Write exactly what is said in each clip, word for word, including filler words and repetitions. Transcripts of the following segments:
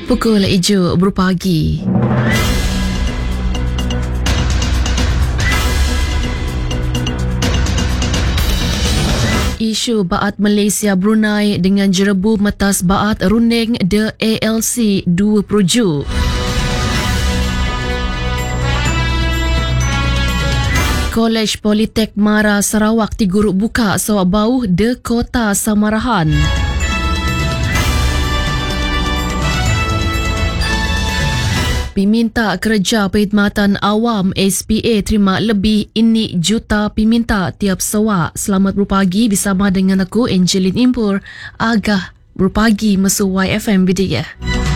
Pukul hijau berpagi. Isu Baat Malaysia Brunei dengan jerebu metas Baat runding de A L C dua perujuk. Kolej Politek Mara Sarawak Tiguruk buka Sawak Bauh de Kota Samarahan. Peminta Kerja Perkhidmatan Awam S P A terima lebih ini juta peminta tiap sawak. Selamat berpagi bersama dengan aku Angeline Impur. Agah berpagi mesu Y F M Bidya.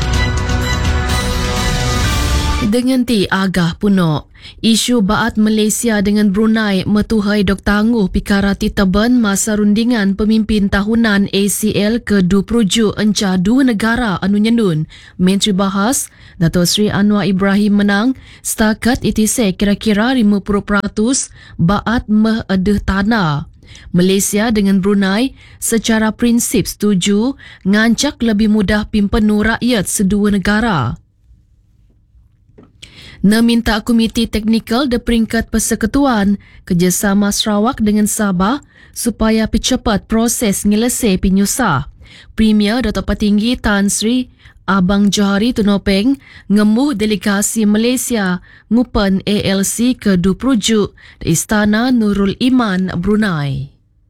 Dengan ti agah punok. Isu Baat Malaysia dengan Brunei metuhai dok tangguh pikara titaban masa rundingan pemimpin tahunan A C L ke dua perujuk encah dua negara anu nyendun. Menteri Bahas Dato' Sri Anwar Ibrahim menang setakat itise kira-kira lima puluh peratus Baat meh edeh tanah. Malaysia dengan Brunei secara prinsip setuju ngancak lebih mudah pimpenu rakyat sedua negara. Na minta Komiti Teknikal de peringkat Persekutuan kerjasama Sarawak dengan Sabah supaya percepat proses ngelesai penyusah. Premier Dato' Patinggi Tan Sri Abang Johari Tunopeng ngemuh delegasi Malaysia ngupan A L C ke dua perujuk di Istana Nurul Iman Brunei.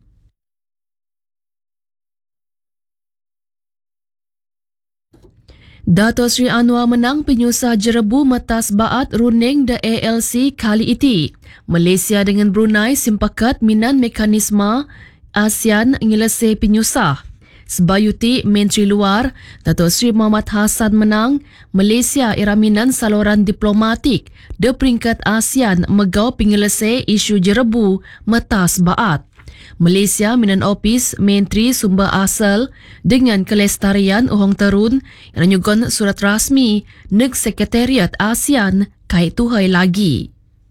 Dato' Sri Anwar menang penyusah jerebu metas Baat runding de A L C kali ini. Malaysia dengan Brunei sempakat minan mekanisme ASEAN ngelesai penyusah. Sebayuti Menteri Luar Dato' Sri Muhammad Hassan menang, Malaysia iraminan saluran diplomatik de peringkat ASEAN megau pengelesai isu jerebu metas Baat. Malaysia minan opis Menteri Sumber Asal dengan Kelestarian Uhong Terun yang nyugon surat rasmi neg Sekretariat ASEAN kait tuhai lagi.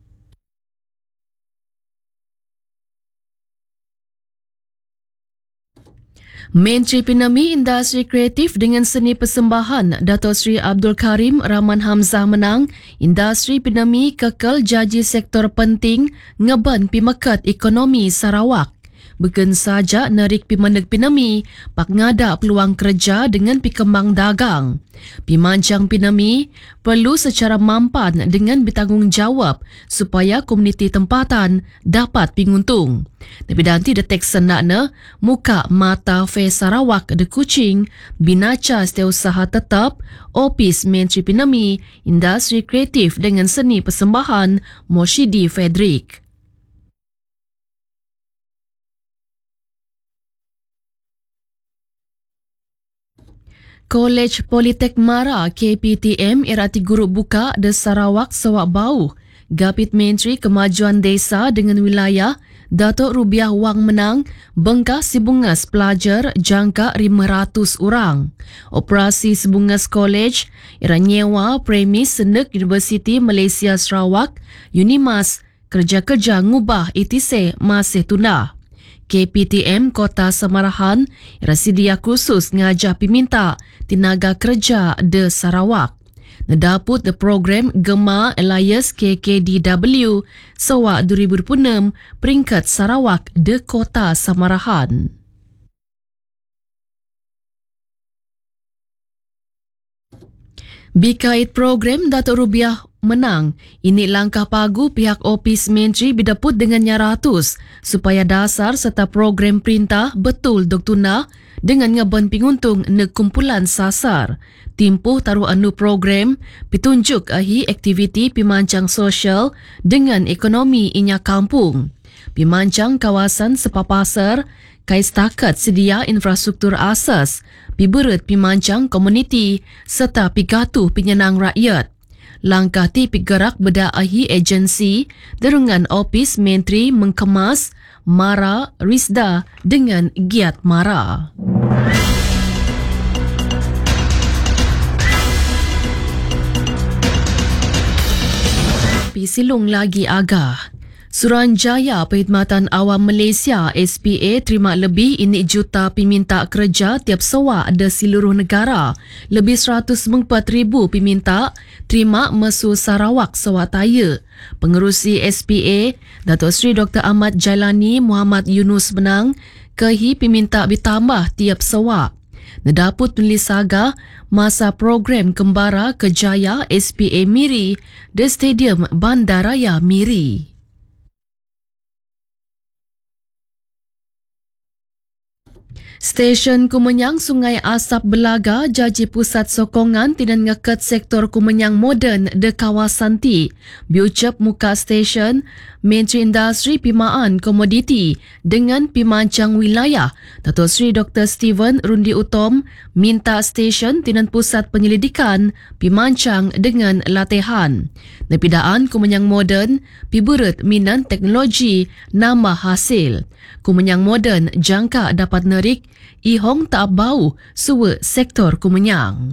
Menteri Pinami Industri Kreatif dengan Seni Persembahan Dato' Sri Abdul Karim Rahman Hamzah menang, industri Pinami kekal jaji sektor penting ngeban pimekat ekonomi Sarawak. Bukan saja narik pimaneg Pinami, pak ngada peluang kerja dengan pikembang dagang. Pimancang Pinami perlu secara mampan dengan bertanggungjawab supaya komuniti tempatan dapat pinguntung. Tapi nanti detek senakna muka mata Fair Sarawak de Kuching, binaca setiausaha tetap, Opis Menteri Pinami, Industri Kreatif dengan Seni Persembahan, Moshidi Frederick. Kolej Politek Mara K P T M irati guru buka de Sarawak Sawak Bauh. Gapit Menteri Kemajuan Desa dengan Wilayah Dato' Rubiah Wang menang bengkak sibungas pelajar jangka lima ratus orang. Operasi sibungas kolej ira nyewa premis Seneg Universiti Malaysia Sarawak Unimas kerja-kerja ngubah itise masih tunda. K P T M Kota Samarahan ira sedia khusus ngajah peminta tenaga kerja de Sarawak. Nedaput the program Gema Elias K K D W Sawak dua ribu dua puluh enam peringkat Sarawak de Kota Samarahan. Bikait program Dato' Rubiah menang, ini langkah pagu pihak Opis Menteri bidaput dengan nyaratus supaya dasar serta program perintah betul dok tuna dengan ngeban penguntung neg kumpulan sasar. Timpuh taruh anu program pitunjuk ahi aktiviti pimancang sosial dengan ekonomi inya kampung. Pimancang kawasan sepapasar kai setakat sedia infrastruktur asas, piberet pimancang komuniti serta pigatuh penyenang rakyat. Langkah ti pigerak beda ahi agensi derungan Opis Menteri mengkemas Mara Rizda dengan giat Mara. Pisilung lagi agah. Suruhanjaya Perkhidmatan Awam Malaysia S P A terima lebih ini juta peminta kerja tiap sewak di seluruh negara. Lebih seratus empat ribu peminta terima masuk Sarawak Sewakataya. Pengerusi S P A, Datuk Seri Doktor Ahmad Jailani Muhammad Yunus menang, kehi peminta bertambah tiap sewak. Nedaput tulis saga masa program Kembara Kejaya S P A Miri di Stadium Bandaraya Miri. Stesen Kumenyang Sungai Asap Belaga jaji pusat sokongan tidak ngeket sektor Kumenyang moden de kawasan ti. Biucap muka stesen Menteri Industri Pimaan Komoditi dengan pimancang wilayah. Datuk Seri Doktor Steven Rundi Utom minta stesen tidak pusat penyelidikan pimancang dengan latihan. Nepidaan Kumenyang moden piburet minan teknologi nama hasil. Kumenyang moden jangka dapat nerik ihong tak bau suwe sektor Kumenyang.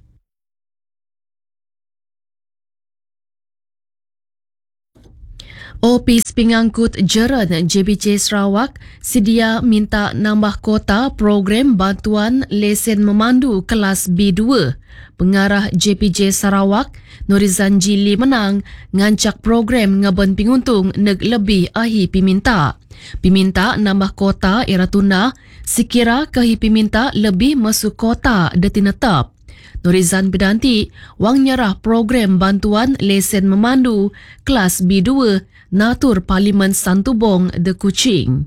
Opis Pengangkut Jeran J B J Sarawak sedia minta nambah kota program bantuan lesen memandu kelas B dua. Pengarah J P J Sarawak, Norizan Jili menang ngancak program ngaban penguntung neg lebih ahi piminta. Piminta nambah kota era tuna sekira kehi piminta lebih masuk kota detinetap. Norizan berdanti wang nyerah program bantuan lesen memandu kelas B dua Natur Parlimen Santubong de Kuching.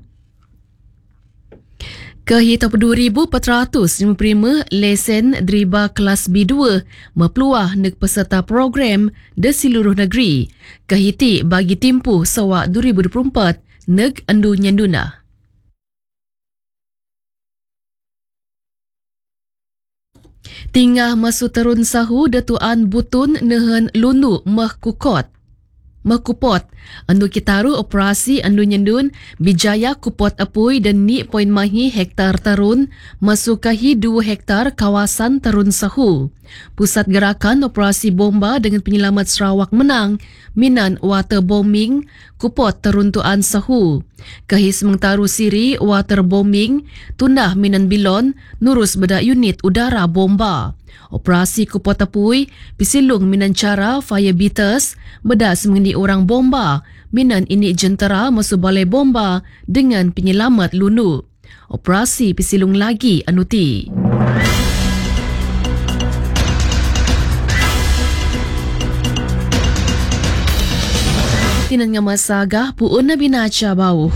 Kehi dua ribu empat ratus lima puluh lima lesen deriba kelas B dua mepeluah neg peserta program di seluruh negeri. Kehi ti bagi timpuh sewak dua ribu dua puluh empat neg andu nyanduna. Tingah masu terun sahu datuan butun nehen lunu meh kukot. Mekupot, andu kitaru operasi andu nyendun bijaya kupot apui dan ni poin mahi hektar terun masuk kahi dua hektar kawasan terun sahu. Pusat gerakan operasi bomba dengan penyelamat Sarawak menang minan water bombing kupot teruntuan sahu. Kahi semengtaru siri water bombing tundah minan bilon nurus beda unit udara bomba. Operasi kupot apui pisilung minan cara fire beaters beda semengendi orang bomba minan ini jentera masuk balai bomba dengan penyelamat lunu. Operasi pisilung lagi anuti. Tinan nga masagah puun na binacha bau.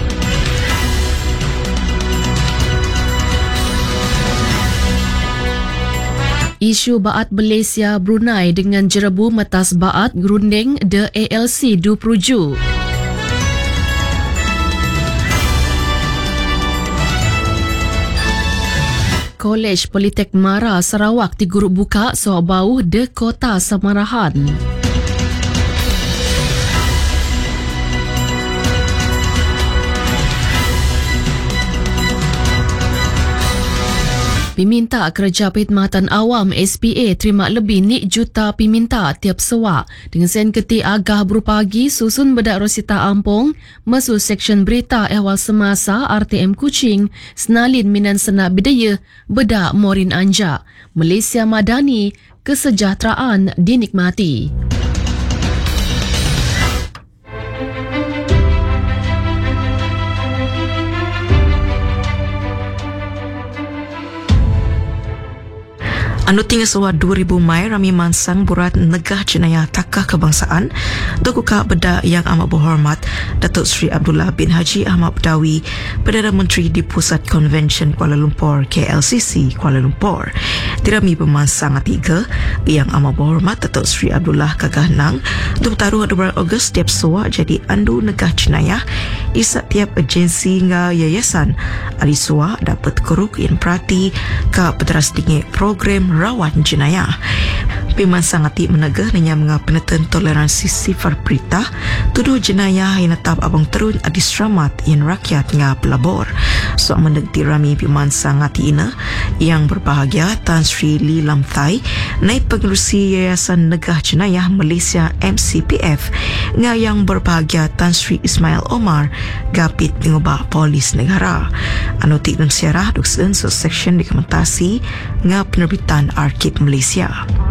Isu baat Malaysia Brunei dengan jerebu metas baat gerunding de A L C du Pruju. Kolej Politek Mara Sarawak di Guruk buka soal bau de Kota Samarahan. Piminta Kerja Perkhidmatan Awam S P A terima lebih ni juta piminta tiap sewak. Dengan sen keti agah berupagi susun bedak Rosita Ampong masuk seksyen berita ehwal semasa R T M Kuching senalin minan senak bidaya bedak Morin Anja. Malaysia Madani, kesejahteraan dinikmati. Anu tinggal sewa dua ribu Mai Rami Mansang burat negah jenayah takah kebangsaan dokuka beda yang amat berhormat Datuk Seri Abdullah bin Haji Ahmad Badawi Perdana Menteri di Pusat Convention Kuala Lumpur K L C C Kuala Lumpur. Tirami pemansang tiga yang amat berhormat Datuk Seri Abdullah Kagahnang untuk taruh dua belas Ogos tiap sewa jadi andu negah jenayah isak tiap agensi nga yayasan ali suwa dapat keruk yang perhati ke peteras tinggi program rawan jenayah. Pimansang ati menegah niya mga peneten toleransi sifar berita tuduh jenayah yang natap abang terun adis ramat yang rakyat nga pelabor. So menegti rami pimansang ati ina yang berbahagia Tan Sri Lee Lam Thai naik pengerusi Yayasan Negah Jenayah Malaysia M C P F nga yang berbahagia Tan Sri Ismail Omar gapit pengubah polis negara. Anu tik dan siarah duksen so section dokumentasi nga penerbitan Arkib Malaysia.